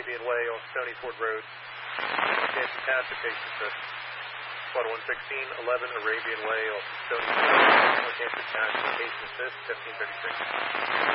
Arabian Way off Stony Ford Road. Canton Township, patient assist. Squad 116, 11 Arabian Way off Stony Ford Road. Canton Township, patient assist, 1536.